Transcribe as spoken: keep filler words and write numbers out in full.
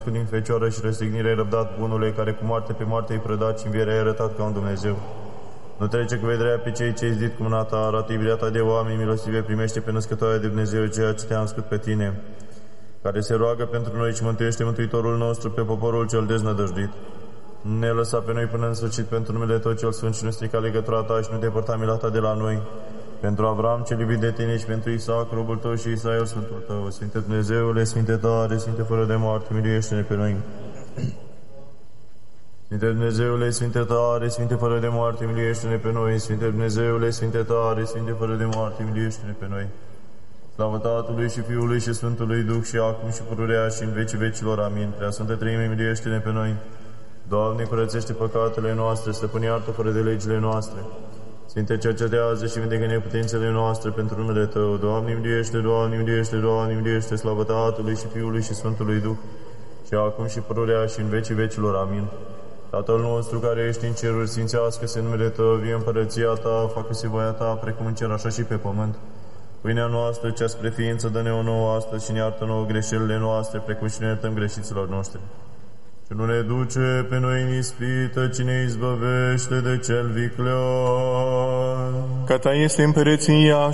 din Fecioară și răstignire ai răbdat bunule, care cu moarte pe moarte ai prădat și învierea ai arătat ca un Dumnezeu. Nu trece cu vederea pe cei ce ai zidit cu mâna ta, arată iubirea ta de oameni milostive, primește pe născătoarea de Dumnezeu ceea ce te-a născut pe tine, care se roagă pentru noi și mântuiește Mântuitorul nostru pe poporul cel deznădăjduit. Nu ne lăsa pe noi până în sfârșit pentru numele Tău cel Sfânt și nu strica legătura Ta și nu depărta mila Ta de la noi. Pentru Avram cel iubit de Tine și pentru Isaac, robul Tău și Israel, Sfântul Tău, Sfinte Dumnezeule, Sfinte tare, Sfinte fără de moarte, miluiește-ne pe noi. Sfinte Dumnezeule, Sfinte tare, Sfinte fără de moarte, miluiește-ne pe noi. Sfinte Dumnezeule, Sfinte tare, Sfinte fără de moarte, miluiește-ne pe noi. Slavă Tatălui și Fiului și Sfântului Duh și acum și pururea și în vecii vecilor. Amin. Prea Sfântă Treime, miluiește-ne pe noi. Doamne, curățește păcatele noastre, stăpâne iartă fără de legile noastre. Sfinte, cercetează și vindecă neputințele noastre pentru numele Tău. Doamne, miluiește, Doamne, miluiește, Doamne, miluiește, slavă Tatălui și Fiului și Sfântului Duh, și acum și pururea și în vecii vecilor. Amin. Tatăl nostru care ești în ceruri, sfințească-se numele Tău, vie împărăția Ta, facă-se voia Ta, precum în cer, așa și pe pământ. Pâinea noastră, cea spre ființă, dă-ne-o nouă astăzi și ne iartă nouă greșelile noastre, precum și ne iertăm greșiților noștri. Și nu ne duce pe noi în ispită, ci ne izbăvește de cel viclean. Că Ta este împărăția